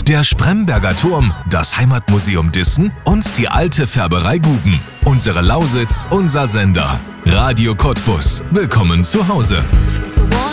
der Spremberger Turm, das Heimatmuseum Dissen und die alte Färberei Guben. Unsere Lausitz, unser Sender. Radio Cottbus. Willkommen zu Hause.